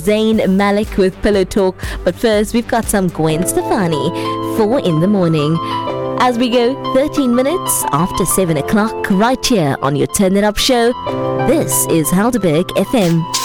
Zayn Malik with Pillow Talk. But first, we've got some Gwen Stefani, 4 in the morning. As we go 13 minutes after 7 o'clock, right here on your Turn It Up show. This is Helderberg FM.